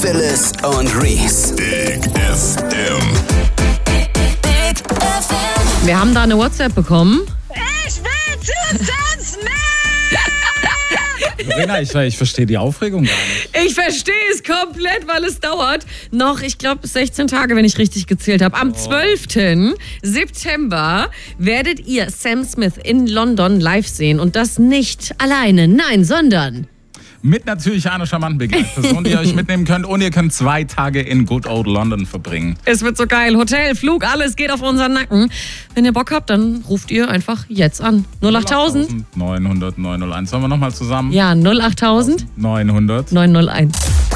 Phyllis und Reese. Big FM. Big FM. Wir haben da eine WhatsApp bekommen. Ich will Zusatz mehr! Verena, ich verstehe die Aufregung gar nicht. Ich verstehe es komplett, weil es dauert noch, ich glaube, 16 Tage, wenn ich richtig gezählt habe. Am 12. September werdet ihr Sam Smith in London live sehen. Und das nicht alleine, nein, sondern... Mit natürlich einer charmanten Begleitperson, die ihr euch mitnehmen könnt. Und ihr könnt 2 Tage in Good Old London verbringen. Es wird so geil. Hotel, Flug, alles geht auf unseren Nacken. Wenn ihr Bock habt, dann ruft ihr einfach jetzt an. 08000 900 901. Sollen wir nochmal zusammen? Ja, 08000 900 901.